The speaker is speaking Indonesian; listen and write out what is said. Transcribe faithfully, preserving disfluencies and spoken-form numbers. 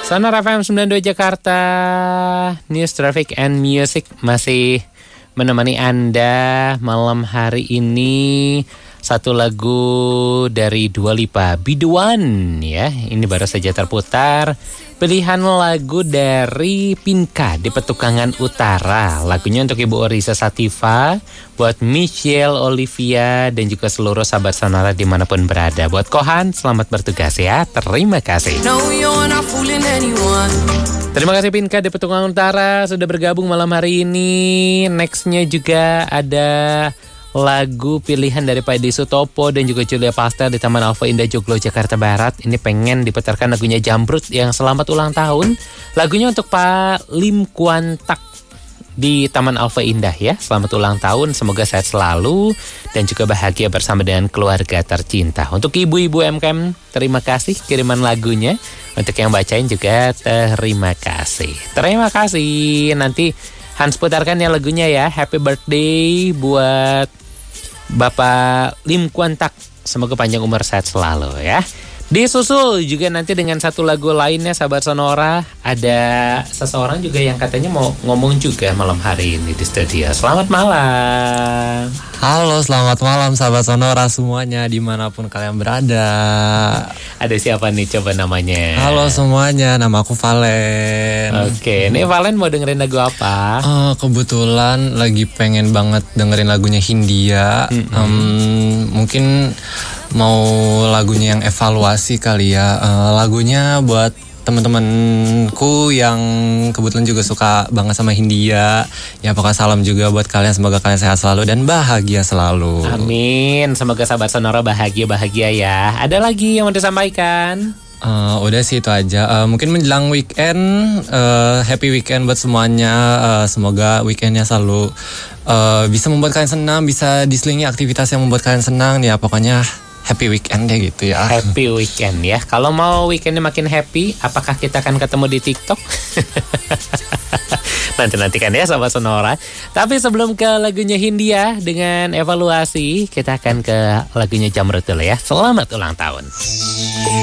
Sonora F M sembilan puluh dua Jakarta, News, Traffic, and Music masih menemani Anda malam hari ini. Satu lagu dari Dua Lipa, Be The One ya. Ini baru saja terputar. Pilihan lagu dari Pinka di Petukangan Utara. Lagunya untuk Ibu Orisa Sativa, buat Michelle Olivia, dan juga seluruh sahabat Sonora dimanapun berada. Buat Kohan, selamat bertugas ya. Terima kasih. Terima kasih Pinka di Petukangan Utara sudah bergabung malam hari ini. Nextnya juga ada lagu pilihan dari Pak Edi Sutopo dan juga Julia Pastel di Taman Alfa Indah Joglo, Jakarta Barat. Ini pengen diputarkan lagunya Jamrut yang selamat ulang tahun. Lagunya untuk Pak Lim Kuan Tak di Taman Alfa Indah ya. Selamat ulang tahun, semoga sehat selalu dan juga bahagia bersama dengan keluarga tercinta. Untuk ibu-ibu M K M, terima kasih kiriman lagunya. Untuk yang bacain juga terima kasih. Terima kasih. Nanti Hans putarkan ya lagunya ya. Happy birthday buat Bapak Lim Kuan Tak. Semoga panjang umur sehat selalu ya. Disusul juga nanti dengan satu lagu lainnya sahabat Sonora. Ada seseorang juga yang katanya mau ngomong juga malam hari ini di studio. Selamat malam. Halo, selamat malam sahabat Sonora semuanya dimanapun kalian berada. Ada siapa nih, coba namanya? Halo semuanya, nama aku Valen. Oke, ini Valen mau dengerin lagu apa? Uh, kebetulan lagi pengen banget dengerin lagunya Hindia. Mm-hmm. um, Mungkin mau lagunya yang evaluasi kali ya. uh, Lagunya buat teman-temanku yang kebetulan juga suka banget sama Hindia. Ya pokoknya salam juga buat kalian. Semoga kalian sehat selalu dan bahagia selalu. Amin. Semoga sahabat Sonora bahagia-bahagia ya. Ada lagi yang mau disampaikan? Uh, udah sih itu aja. uh, Mungkin menjelang weekend, uh, happy weekend buat semuanya. uh, Semoga weekendnya selalu uh, bisa membuat kalian senang, bisa diselingi aktivitas yang membuat kalian senang. Ya pokoknya happy weekend deh gitu ya. Happy weekend ya. Kalau mau weekendnya makin happy, apakah kita akan ketemu di TikTok? Nanti-nantikan ya sahabat Sonora. Tapi sebelum ke lagunya Hindia dengan evaluasi, kita akan ke lagunya Jamrut dulu ya. Selamat ulang tahun.